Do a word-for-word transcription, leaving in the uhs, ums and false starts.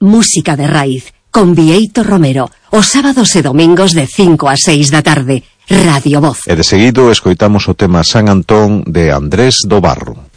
música de raíz, con Bieito Romero, os sábados e domingos de cinco a seis da tarde, Radio Voz. E de seguido escoitamos o tema San Antón de Andrés do Barro.